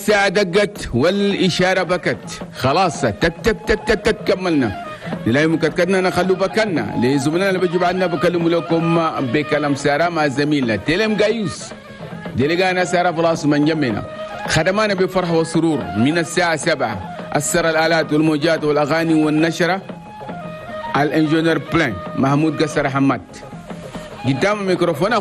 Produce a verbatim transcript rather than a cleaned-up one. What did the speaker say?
الساعة دقت والإشارة بكت، خلاص تك تك تك تك تك كملنا. نلاقي مكتكتنا نخلو بكلنا لزملائنا اللي بيجوا عندنا بكلموا لكم بكلام سارة مع زميلنا تلم جايوس دلقانا سارة فلاس من جمنا خدمانا بفرح وسرور من الساعة سبعة. أسر الآلات والموجات والأغاني والنشرة الإنجنير بلان محمود قصر حماد قدام الميكروفون.